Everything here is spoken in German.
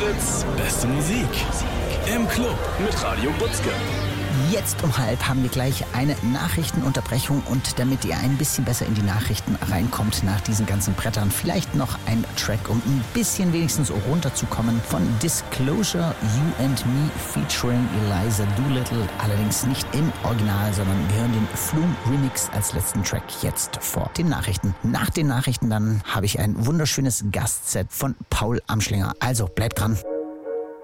Fritz, beste Musik. Im Club mit Radio Butzke. Jetzt um 12:30 haben wir gleich eine Nachrichtenunterbrechung und damit ihr ein bisschen besser in die Nachrichten reinkommt nach diesen ganzen Brettern, vielleicht noch ein Track, um ein bisschen wenigstens runterzukommen von Disclosure, You and Me featuring Eliza Doolittle, allerdings nicht im Original, sondern wir hören den Flume Remix als letzten Track jetzt vor den Nachrichten. Nach den Nachrichten dann habe ich ein wunderschönes Gastset von Paul Amschlinger, also bleibt dran.